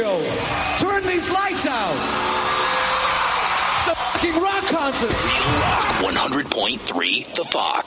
Israel. Turn these lights out. It's a fucking rock concert. Real Rock 100.3 The Fox.